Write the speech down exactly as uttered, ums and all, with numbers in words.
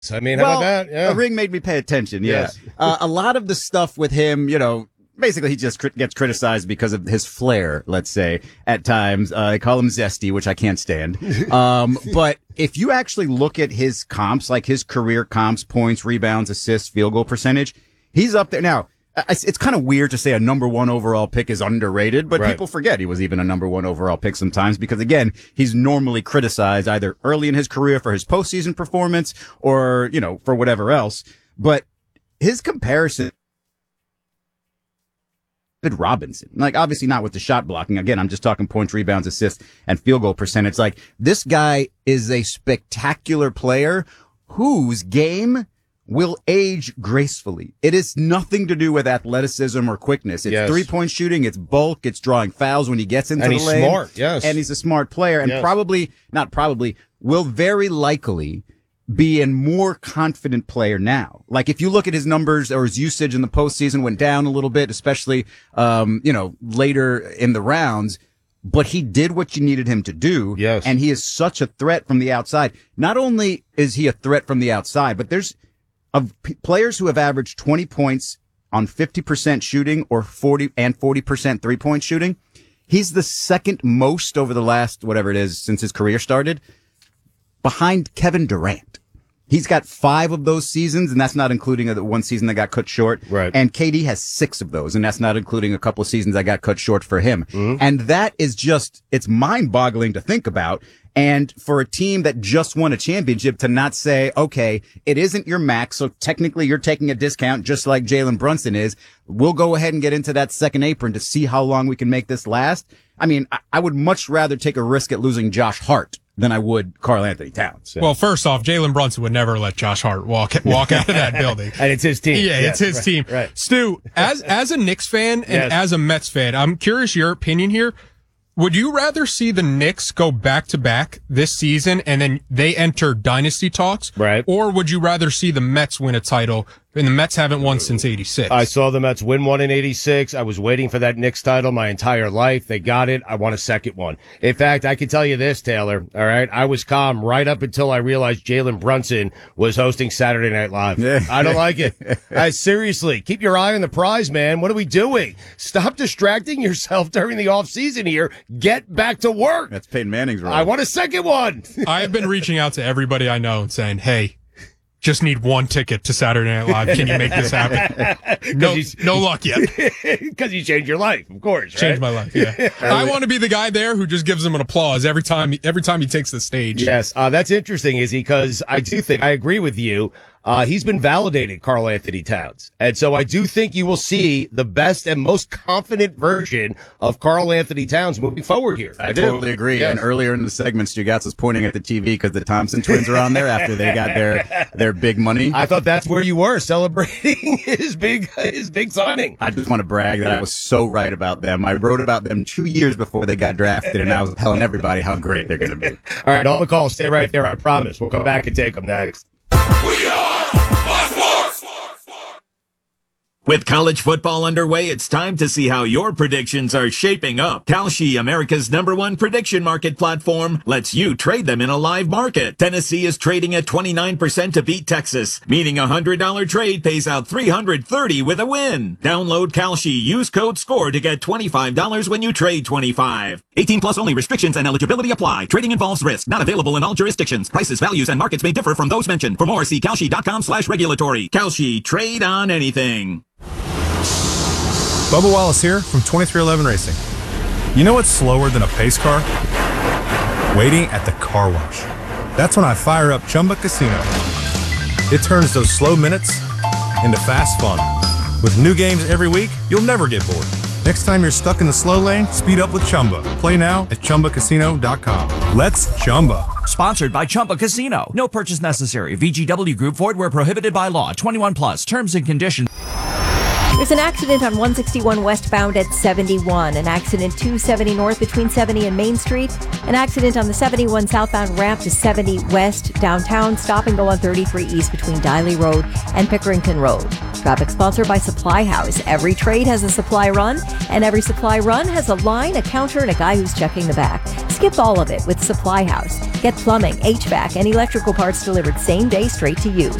I mean, well, how about that? Yeah. A ring made me pay attention, yes. yes. uh, a lot of the stuff with him, you know, basically he just crit- gets criticized because of his flair, let's say, at times. Uh, I call him zesty, which I can't stand. Um, but if you actually look at his comps, like his career comps, points, rebounds, assists, field goal percentage, he's up there. Now, it's kind of weird to say a number one overall pick is underrated, but right. people forget he was even a number one overall pick sometimes because, again, he's normally criticized either early in his career for his postseason performance or, you know, for whatever else. But his comparison with Robinson, like obviously not with the shot blocking. Again, I'm just talking points, rebounds, assists, and field goal percentage. Like this guy is a spectacular player whose game will age gracefully. It is nothing to do with athleticism or quickness. It's yes. three-point shooting, it's bulk, it's drawing fouls when he gets into and the he's lane. Smart, yes. And he's a smart player and yes. probably, not probably, will very likely be a more confident player now. Like if you look at his numbers or his usage in the postseason went down a little bit, especially, um, you know, later in the rounds. But he did what you needed him to do. Yes. And he is such a threat from the outside. Not only is he a threat from the outside, but there's, of p- players who have averaged twenty points on fifty percent shooting or forty and forty percent three point shooting, he's the second most over the last, whatever it is, since his career started, behind Kevin Durant. He's got five of those seasons, and that's not including the one season that got cut short. Right. And K D has six of those, and that's not including a couple of seasons that got cut short for him. Mm-hmm. And that is just, it's mind boggling to think about. And for a team that just won a championship to not say, okay, it isn't your max, so technically you're taking a discount just like Jalen Brunson is. We'll go ahead and get into that second apron to see how long we can make this last. I mean, I, I would much rather take a risk at losing Josh Hart than I would Karl Anthony Towns. So. Well, first off, Jalen Brunson would never let Josh Hart walk walk out of that building. And it's his team. Yeah, yes, it's his right, team. Right. Stu, as as a Knicks fan and yes. as a Mets fan, I'm curious your opinion here. Would you rather see the Knicks go back-to-back this season and then they enter dynasty talks? Right. Or would you rather see the Mets win a title? And the Mets haven't won since eighty-six. I saw the Mets win one in eighty-six. I was waiting for that Knicks title my entire life. They got it. I want a second one. In fact, I can tell you this, Taylor. All right. I was calm right up until I realized Jalen Brunson was hosting Saturday Night Live. Yeah. I don't like it. I seriously, keep your eye on the prize, man. What are we doing? Stop distracting yourself during the off season here. Get back to work. That's Peyton Manning's role. I want a second one. I have been reaching out to everybody I know and saying, hey, just need one ticket to Saturday Night Live. Can you make this happen? No, no luck yet. Because you changed your life, of course. Changed right? my life. Yeah, I want to be the guy there who just gives him an applause every time. Every time he takes the stage. Yes, uh, that's interesting, Izzy, because I do think I agree with you. Uh, he's been validated, Karl Anthony Towns. And so I do think you will see the best and most confident version of Karl Anthony Towns moving forward here. I, I totally agree. Yes. And earlier in the segment, Stugotz was pointing at the T V because the Thompson twins are on there after they got their their big money. I thought that's where you were, celebrating his big his big signing. I just want to brag that I was so right about them. I wrote about them two years before they got drafted, and I was telling everybody how great they're going to be. All right, all the calls, stay right there, I promise. We'll come back and take them next. We are Sports. With college football underway, it's time to see how your predictions are shaping up. Kalshi, America's number one prediction market platform, lets you trade them in a live market. Tennessee is trading at twenty-nine percent to beat Texas, meaning a one hundred dollars trade pays out three hundred thirty dollars with a win. Download Kalshi, use code SCORE to get twenty-five dollars when you trade twenty-five dollars. eighteen plus only. Restrictions and eligibility apply. Trading involves risk. Not available in all jurisdictions. Prices, values, and markets may differ from those mentioned. For more, see kalshi.com slash regulatory. Kalshi, trade on anything. Bubba Wallace here from twenty-three eleven Racing. You know what's slower than a pace car? Waiting at the car wash. That's when I fire up Chumba Casino. It turns those slow minutes into fast fun. With new games every week, you'll never get bored. Next time you're stuck in the slow lane, speed up with Chumba. Play now at chumba casino dot com. Let's Chumba. Sponsored by Chumba Casino. No purchase necessary. V G W Group. Void where prohibited by law. twenty-one plus. Terms and conditions. There's an accident on one sixty-one westbound at seventy-one. An accident two seventy north between seventy and Main Street. An accident on the seventy-one southbound ramp to seventy west downtown. Stop and go on thirty-three east between Diley Road and Pickerington Road. Traffic sponsored by Supply House. Every trade has a supply run, and every supply run has a line, a counter, and a guy who's checking the back. Skip all of it with Supply House. Get plumbing, H V A C, and electrical parts delivered same day straight to you.